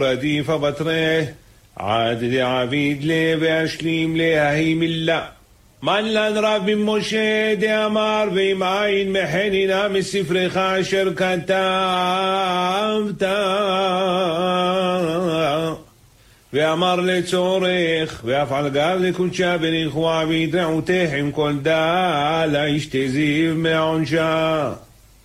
رديف بطره عاد عبيد لي وأشليم لي هي ملا من لن رب مشه دي أمار بمعين محننا من سفر خاشر كتابتا ואמר לצורך, ואף על גב לקודשה בניחו עביד רעותך עם כל דל, האיש תזיב מעונשה.